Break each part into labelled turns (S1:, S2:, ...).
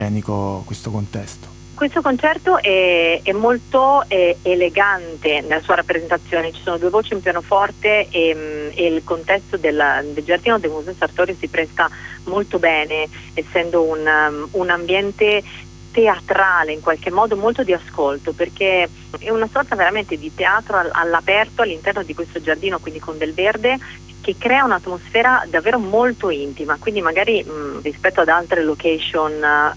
S1: scenico questo contesto?
S2: Questo concerto è molto elegante nella sua rappresentazione, ci sono 2 voci in pianoforte e il contesto del Giardino del Museo Sartorio si presta molto bene, essendo un ambiente teatrale, in qualche modo molto di ascolto, perché è una sorta veramente di teatro all'aperto all'interno di questo giardino, quindi con del verde, che crea un'atmosfera davvero molto intima, quindi magari rispetto ad altre location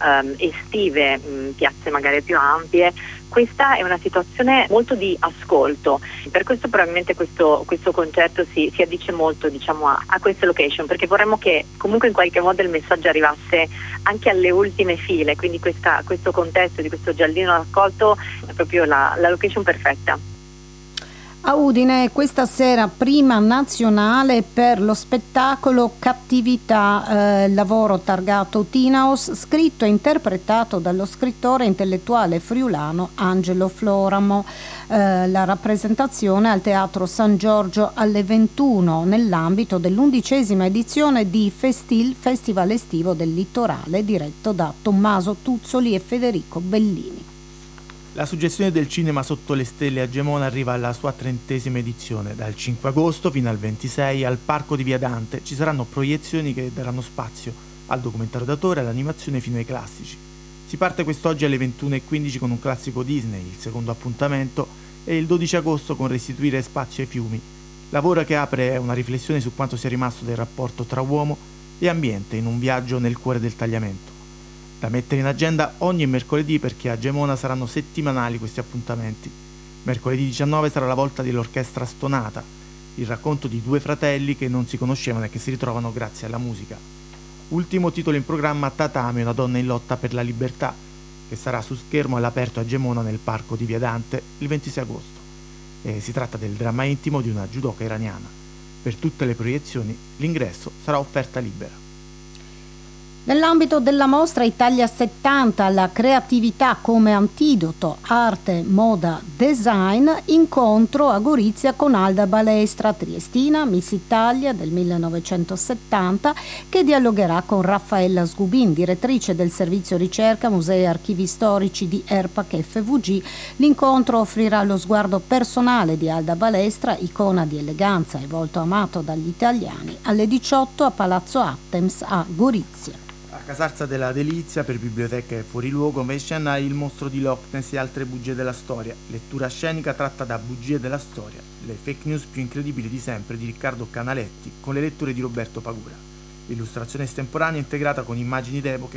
S2: estive, piazze magari più ampie, questa è una situazione molto di ascolto. Per questo probabilmente questo concerto si addice molto, diciamo, a queste location, perché vorremmo che comunque in qualche modo il messaggio arrivasse anche alle ultime file, quindi questo contesto di questo giardino raccolto è proprio la location perfetta.
S3: A Udine questa sera prima nazionale per lo spettacolo Cattività, lavoro targato Tinaos, scritto e interpretato dallo scrittore intellettuale friulano Angelo Floramo. La rappresentazione al Teatro San Giorgio alle 21 nell'ambito dell'11ª edizione di Festil, Festival estivo del litorale, diretto da Tommaso Tuzzoli e Federico Bellini.
S1: La suggestione del cinema sotto le stelle a Gemona arriva alla sua 30ª edizione. Dal 5 agosto fino al 26 al Parco di Via Dante ci saranno proiezioni che daranno spazio al documentario d'autore, all'animazione fino ai classici. Si parte quest'oggi alle 21:15 con un classico Disney, il secondo appuntamento, e il 12 agosto con Restituire spazio ai fiumi. Lavoro che apre una riflessione su quanto sia rimasto del rapporto tra uomo e ambiente in un viaggio nel cuore del tagliamento. Da mettere in agenda ogni mercoledì, perché a Gemona saranno settimanali questi appuntamenti. Mercoledì 19 sarà la volta dell'Orchestra Stonata, il racconto di 2 fratelli che non si conoscevano e che si ritrovano grazie alla musica. Ultimo titolo in programma, Tatame, una donna in lotta per la libertà, che sarà su schermo all'aperto a Gemona nel Parco di Via Dante il 26 agosto. E si tratta del dramma intimo di una judoka iraniana. Per tutte le proiezioni l'ingresso sarà offerta libera.
S3: Nell'ambito della mostra Italia 70, la creatività come antidoto, arte, moda, design, incontro a Gorizia con Alda Balestra, triestina, Miss Italia del 1970, che dialogherà con Raffaella Sgubin, direttrice del servizio ricerca Musei e Archivi Storici di ERPAC FVG. L'incontro offrirà lo sguardo personale di Alda Balestra, icona di eleganza e volto amato dagli italiani, alle 18 a Palazzo Attems a Gorizia.
S1: A Casarza della Delizia, per biblioteche e fuoriluogo, va in scena Il mostro di Loch Ness e altre bugie della storia, lettura scenica tratta da Bugie della storia, le fake news più incredibili di sempre di Riccardo Canaletti, con le letture di Roberto Pagura. Illustrazione estemporanea integrata con immagini d'epoca